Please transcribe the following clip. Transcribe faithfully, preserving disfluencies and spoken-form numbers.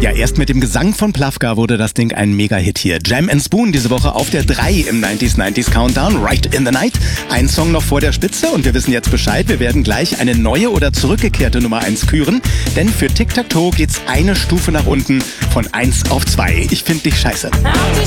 Ja, erst mit dem Gesang von Plafka wurde das Ding ein Mega-Hit hier. Jam and Spoon diese Woche auf der drei im neunziger neunzig Countdown, Right in the Night. Ein Song noch vor der Spitze und wir wissen jetzt Bescheid. Wir werden gleich eine neue oder zurückgekehrte Nummer eins küren. Denn für Tic Tac Toe geht's eine Stufe nach unten von eins auf zwei. Ich find dich scheiße.